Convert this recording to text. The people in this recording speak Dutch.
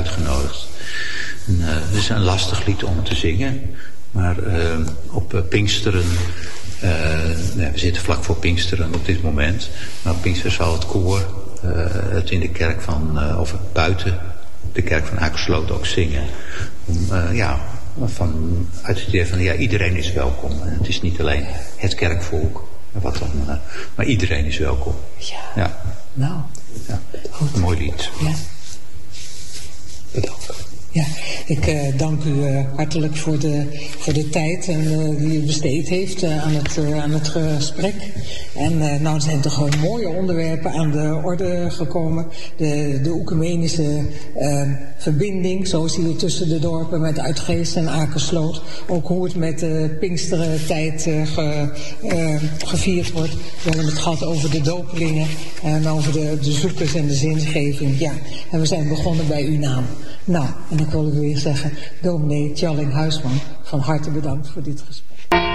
uitgenodigd. Het is een lastig lied om te zingen. Maar op Pinksteren... we zitten vlak voor Pinksteren op dit moment. Maar op Pinksteren zal het koor het in de kerk van... of buiten de kerk van Akersloot ook zingen. Uit het idee van iedereen is welkom. En het is niet alleen het kerkvolk. Maar iedereen is welkom. Ja. Nou. Ja. Goed. Een mooi lied. Ja. Bedankt. Ja, ik dank u hartelijk voor de tijd die u besteed heeft aan het gesprek. En nou zijn toch gewoon mooie onderwerpen aan de orde gekomen. De oecumenische verbinding, zoals die tussen de dorpen met Uitgeest en Akersloot. Ook hoe het met de Pinksterentijd gevierd wordt. We hebben het gehad over de dopelingen en over de zoekers en de zingeving. Ja, en we zijn begonnen bij uw naam. Nou, en ik wil u weer zeggen, dominee Tjalling Huisman, van harte bedankt voor dit gesprek.